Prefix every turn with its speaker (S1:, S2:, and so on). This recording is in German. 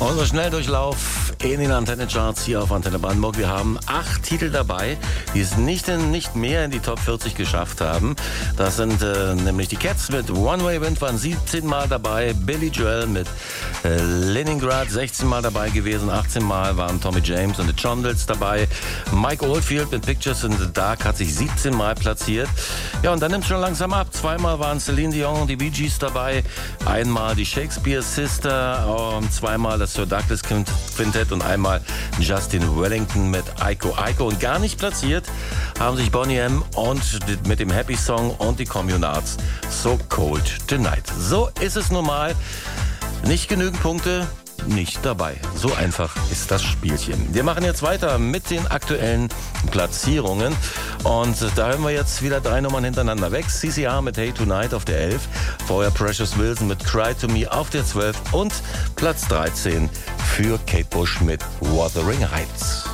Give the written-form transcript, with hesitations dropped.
S1: Unser Schnelldurchlauf in den Antenne-Charts hier auf Antenne Brandenburg. Wir haben 8 Titel dabei, die es nicht mehr in die Top 40 geschafft haben. Das sind nämlich die Cats mit One Way Wind waren 17 Mal dabei. Billy Joel mit Leningrad 16 Mal dabei gewesen. 18 Mal waren Tommy James und the Chondels dabei. Mike Oldfield mit Pictures in the Dark hat sich 17 Mal platziert. Ja, und dann nimmt es schon langsam ab. 2-mal waren Celine Dion und die Bee Gees dabei. Einmal die Shakespeare Sister, 2-mal das Sir Douglas Quintett und einmal Justin Wellington mit Aiko Aiko. Und gar nicht platziert haben sich Boney M. und mit dem Happy Song und die Communards So Cold Tonight. So ist es nun mal. Nicht genügend Punkte, nicht dabei. So einfach ist das Spielchen. Wir machen jetzt weiter mit den aktuellen Platzierungen. Und da hören wir jetzt wieder 3 Nummern hintereinander weg. CCR mit Hey Tonight auf der 11. Vorher Precious Wilson mit Cry to Me auf der 12. Und Platz 13 für Kate Bush mit Wuthering Heights.